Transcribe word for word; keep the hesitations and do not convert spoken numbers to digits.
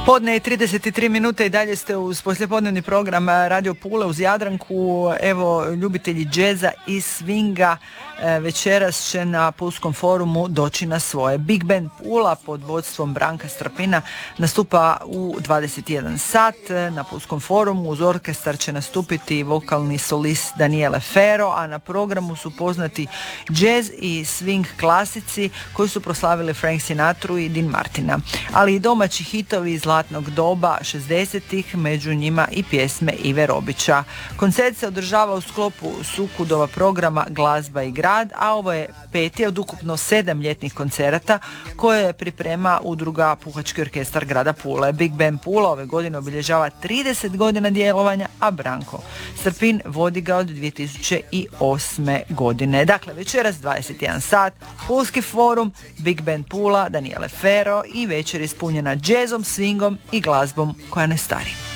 Podne je trideset tri minute i dalje ste uz poslijepodnevni program Radio Pula uz Jadranku. Evo, ljubitelji džeza i swinga večeras će na Pulskom forumu doći na svoje. Big Band Pula pod vodstvom Branka Strapina nastupa u dvadeset jedan sat. Na Pulskom forumu uz orkestar će nastupiti vokalni solist Daniele Ferro, a na programu su poznati džez i swing klasici koji su proslavili Frank Sinatru i Dean Martina, ali i domaći hitovi iz zlatnog doba šezdesetih, među njima i pjesme Ive Robića. Koncert se održava u sklopu Sukudova programa Glazba i grad, a ovo je peti od ukupno sedam ljetnih koncerata koje priprema udruga Puhački orkestar grada Pule. Big Band Pula ove godine obilježava trideset godina djelovanja, a Branko Strpin vodi ga od dvije tisuće osme godine. Dakle, večeras dvadeset jedan sat, Pulski forum, Big Band Pula, Daniele Ferro i večer ispunjena džezom, swingom i glazbom koja ne stari.